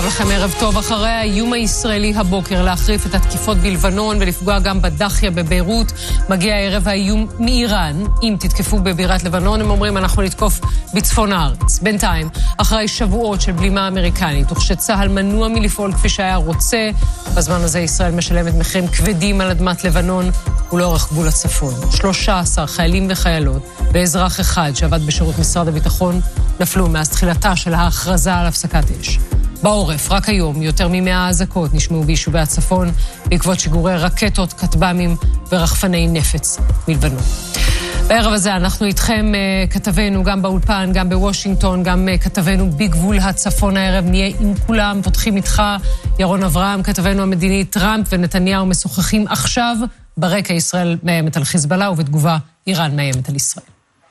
שלום לכם, ערב טוב. אחרי האיום הישראלי הבוקר להחריף את התקיפות בלבנון ולפגוע גם בדחיה בביירות, מגיע הערב האיום מאיראן. אם תתקפו בבירת לבנון, הם אומרים אנחנו נתקוף בצפון הארץ. בינתיים, אחרי שבועות של בלימה אמריקנית, וכשצהל מנוע מלפעול כפי שהיה רוצה, בזמן הזה ישראל משלמת מחירים כבדים על אדמת לבנון ולאורך גבול הצפון. 13 חיילים וחיילות ואזרח אחד שעבד בשירות משרד הביטחון נפלו מאז תחילתה של ההכרזה על הפסקת אש. בעורף, רק היום, יותר מ100 אזעקות נשמעו ביישובי הצפון בעקבות שיגורי רקטות, כטב"מים ורחפני נפץ מלבנון. בערב הזה אנחנו איתכם, כתבנו גם באולפן, גם בוושינגטון, גם כתבנו בגבול הצפון הערב. נהיה עם כולם, פותחים איתך ירון אברהם, כתבנו המדיני. טראמפ ונתניהו משוחחים עכשיו. ברקע ישראל מאיימת על חיזבאללה, ובתגובה איראן מאיימת על ישראל.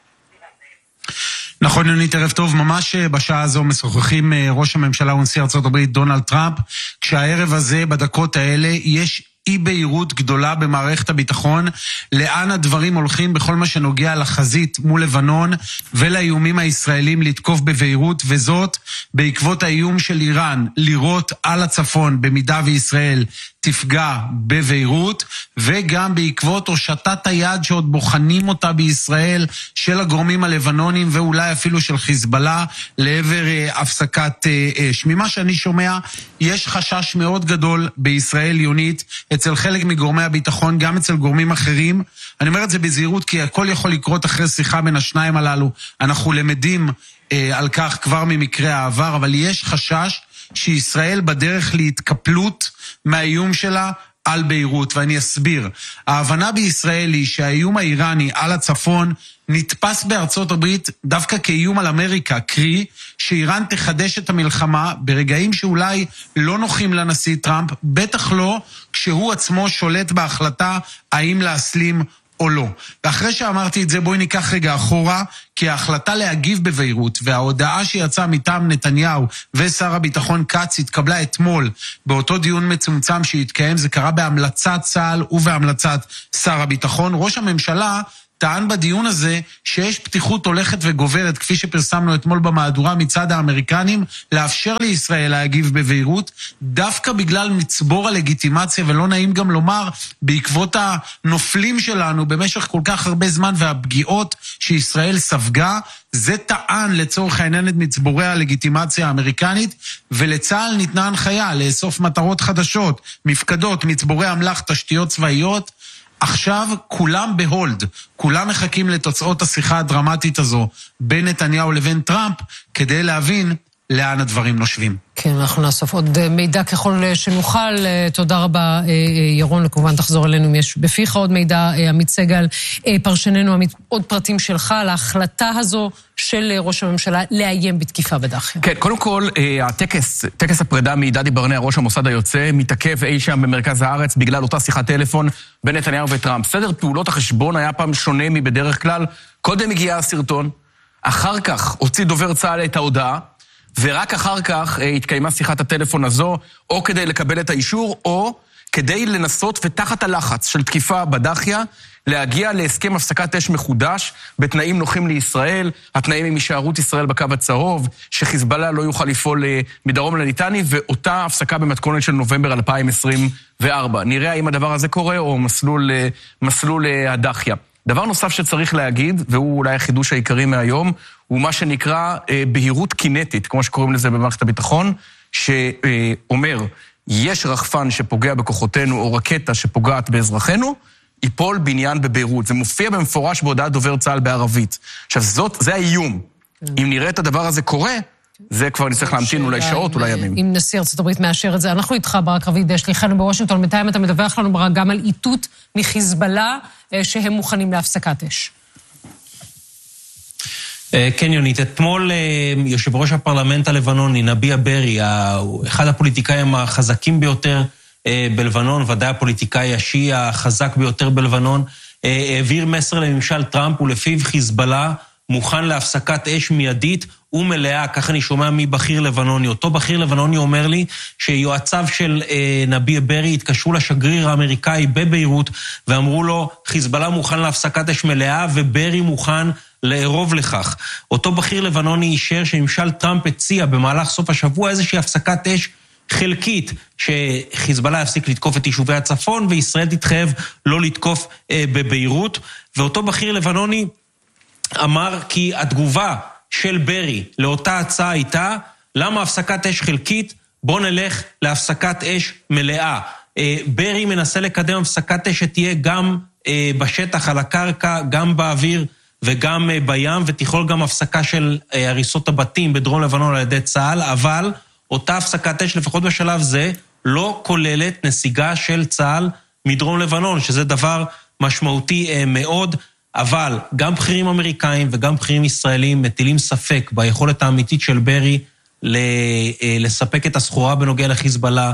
נכון, יונית, ערב טוב. ממש בשעה הזו משוחחים ראש הממשלה ונשיא ארצות הברית דונלד טראמפ, כשהערב הזה, בדקות האלה, יש אי בהירות גדולה במערכת הביטחון, לאן הדברים הולכים בכל מה שנוגע לחזית מול לבנון ולאיומים הישראלים לתקוף בביירות, וזאת בעקבות האיום של איראן לירות על הצפון במידה וישראל תפגע בביירות, וגם בעקבות הושטת היד שעוד בוחנים אותה בישראל של הגורמים הלבנונים ואולי אפילו של חיזבאללה לעבר הפסקת אש. ממה שאני שומע, יש חשש מאוד גדול בישראל, יונית, אצל חלק מגורמי הביטחון, גם אצל גורמים אחרים. אני אומר את זה בזהירות כי הכל יכול לקרות אחרי שיחה בין השניים הללו. אנחנו למדים על כך כבר ממקרה העבר, אבל יש חשש שישראל בדרך להתקפלות מהאיום שלה על ביירות, ואני אסביר. ההבנה בישראל היא שהאיום האיראני על הצפון נתפס בארצות הברית דווקא כאיום על אמריקה, קרי שאיראן תחדש את המלחמה ברגעים שאולי לא נוחים לנשיא טראמפ, בטח לא כשהוא עצמו שולט בהחלטה האם להסלים או לא. ואחרי שאמרתי את זה, בואי ניקח רגע אחורה, כי ההחלטה להגיב בביירות וההודעה שיצאה מטעם נתניהו ושר הביטחון קץ התקבלה אתמול באותו דיון מצומצם שהתקיים. זה קרה בהמלצת צה"ל ובהמלצת שר הביטחון. ראש הממשלה טען בדיון הזה שיש פתיחות הולכת וגוברת, כפי שפרסמנו אתמול במהדורה מצד האמריקנים, לאפשר לישראל להגיב בביירות, דווקא בגלל מצבור הלגיטימציה, ולא נעים גם לומר, בעקבות הנופלים שלנו במשך כל כך הרבה זמן והפגיעות שישראל ספגה. זה טען לצורך העניין את מצבורי הלגיטימציה האמריקנית, ולצה"ל ניתנה הנחיה לאסוף מטרות חדשות, מפקדות, מצבורי אמל"ח, תשתיות צבאיות. עכשיו כולם בהולד, כולם מחכים לתוצאות השיחה הדרמטית הזו בין נתניהו לבין טראמפ, כדי להבין לאן הדברים נושבים. כן, אנחנו נאסוף עוד מידע ככל שנוכל. תודה רבה, ירון, וכמובן תחזור אלינו אם יש בפיך עוד מידע. עמית סגל, פרשננו, עמית, עוד פרטים שלך על ההחלטה הזו של ראש הממשלה לאיים בתקיפה בדחיה. כן, קודם כל, טקס הפרידה מדדי ברנע, ראש המוסד היוצא, מתעכב אי שם במרכז הארץ בגלל אותה שיחת טלפון בין נתניהו וטראמפ. סדר פעולות החשבון היה פעם שונה מבדרך כלל. קודם הגיע הסרטון, אחר כך הוציא דובר צה"ל את ההודעה, ורק אחר כך התקיימה שיחת הטלפון הזו, או כדי לקבל את האישור, או כדי לנסות ותחת הלחץ של תקיפה בדחיה, להגיע להסכם הפסקת אש מחודש, בתנאים נוחים לישראל, התנאים עם הישארות ישראל בקו הצהוב, שחיזבאללה לא יוכל לפעול מדרום לליטני, ואותה הפסקה במתכונת של נובמבר 2024. נראה האם הדבר הזה קורה, או מסלול הדחיה. דבר נוסף שצריך להגיד, והוא אולי החידוש העיקרי מהיום, הוא מה שנקרא בהירות קינטית, כמו שקוראים לזה במערכת הביטחון, שאומר, יש רחפן שפוגע בכוחותינו, או רקטה שפוגעת באזרחינו, ייפול בניין בביירות. זה מופיע במפורש בהודעת דובר צה"ל בערבית. עכשיו, זה האיום. אם נראה את הדבר הזה קורה, זה כבר נצטרך להמתין אולי שעות, אולי ימים. אם נשיא ארצות הברית מאשר את זה, אנחנו איתך ברק רביד, שליחנו בוושינגטון, בינתיים אתה מדווח לנו ברק גם על איתות מחיזבאללה, שהם מוכנים להפסקת אש. כן, יונית, אתמול יושב ראש הפרלמנט הלבנוני, נביה ברי, אחד הפוליטיקאים החזקים ביותר בלבנון, ודאי הפוליטיקאי השיעי החזק ביותר בלבנון, העביר מסר לממשל טראמפ, ולפיו חיזבאללה מוכן להפסקת אש מיידית ומלאה, כך אני שומע מבכיר לבנוני. אותו בכיר לבנוני אומר לי שיועציו של נביה ברי התקשרו לשגריר האמריקאי בביירות, ואמרו לו, חיזבאללה מוכן להפסקת אש מלאה, וברי מוכן לערוב לכך. אותו בכיר לבנוני אישר שממשל טראמפ הציע במהלך סוף השבוע איזושהי הפסקת אש חלקית שחיזבאללה יפסיק לתקוף את יישובי הצפון, וישראל תתחייב לא לתקוף בביירות. ואותו בכיר לבנוני אמר כי התגובה של ברי לאותה הצעה הייתה, למה הפסקת אש חלקית? בוא נלך להפסקת אש מלאה. ברי מנסה לקדם הפסקת אש שתהיה גם בשטח, על הקרקע, גם באוויר וגם בים, ותכלול גם הפסקה של הריסות הבתים בדרום לבנון על ידי צה"ל, אבל אותה הפסקת אש, לפחות בשלב זה, לא כוללת נסיגה של צה"ל מדרום לבנון, שזה דבר משמעותי מאוד, אבל גם בכירים אמריקאים וגם בכירים ישראלים מטילים ספק ביכולת האמיתית של ברי לספק את הסחורה בנוגע לחיזבאללה,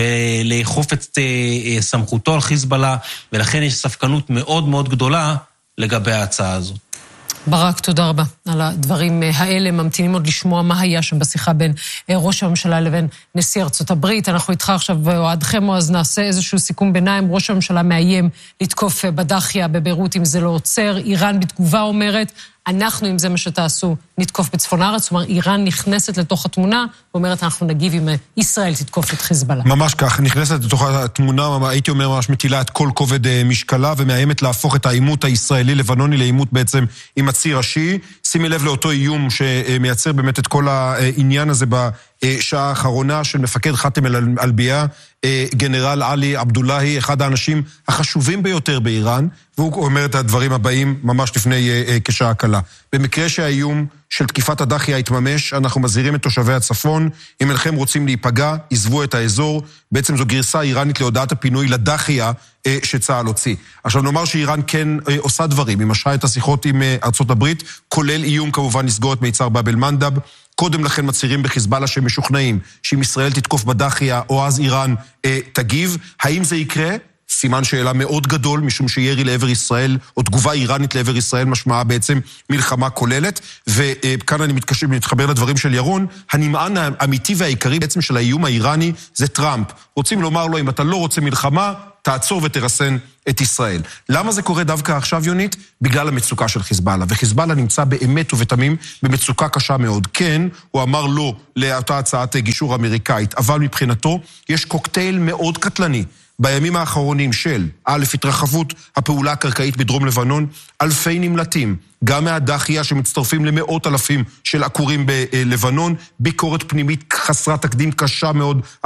ולאכוף את סמכותו על חיזבאללה, ולכן יש ספקנות מאוד מאוד גדולה לגבי ההצעה הזו. ברק, תודה רבה על הדברים האלה. ממתינים עוד לשמוע מה היה שם בשיחה בין ראש הממשלה לבין נשיא ארצות הברית. אנחנו איתך עכשיו, ועדכם, אז נעשה איזשהו סיכום ביניים. ראש הממשלה מאיים לתקוף בדחיה בביירות אם זה לא עוצר. איראן בתגובה אומרת, אנחנו, אם זה מה שתעשו, נתקוף בצפון הארץ. זאת אומרת, איראן נכנסת לתוך התמונה, ואומרת, אנחנו נגיב אם ישראל תתקוף את חיזבאללה. ממש כך, נכנסת לתוך התמונה, הייתי אומר, ממש מטילה את כל כובד משקלה, ומאיימת להפוך את העימות הישראלי-לבנוני לעימות בעצם עם הציר השיעי. שימי לב לאותו איום שמייצר באמת את כל העניין הזה בשעה האחרונה של מפקד חאתם אל-אלבייה, גנרל עלי עבדולאי, אחד האנשים החשובים ביותר באיראן, והוא אומר את הדברים הבאים ממש לפני כשעה קלה. במקרה שהאיום של תקיפת הדחיה יתממש, אנחנו מזהירים את תושבי הצפון, אם אינכם רוצים להיפגע, עזבו את האזור. בעצם זו גרסה איראנית להודעת הפינוי לדחיה שצה"ל הוציא. עכשיו נאמר שאיראן כן עושה דברים, היא משעה את השיחות עם ארצות הברית, כולל איום כמובן לסגור את מיצר באב אל-מנדב. קודם לכן מצהירים בחיזבאללה שמשוכנעים שאם ישראל תתקוף בדחיה או אז איראן תגיב. האם זה יקרה? סימן שאלה מאוד גדול, משום שירי לעבר ישראל, או תגובה איראנית לעבר ישראל, משמעה בעצם מלחמה כוללת, וכאן אני מתחבר לדברים של ירון, הנמען האמיתי והעיקרי בעצם של האיום האיראני זה טראמפ. רוצים לומר לו, אם אתה לא רוצה מלחמה, תעצור ותרסן את ישראל. למה זה קורה דווקא עכשיו, יונית? בגלל המצוקה של חיזבאללה, וחיזבאללה נמצא באמת ובתמים במצוקה קשה מאוד. כן, הוא אמר לא לאותה הצעת גישור אמריקאית, אבל מבחינתו יש קוקטייל מאוד קטלני, בימים האחרונים של התרחבות הפעולה הקרקעית בדרום לבנון, אלפי נמלטים, גם מהדחיה שמצטרפים למאות אלפים של עקורים בלבנון, ביקורת פנימית חסרת תקדים קשה מאוד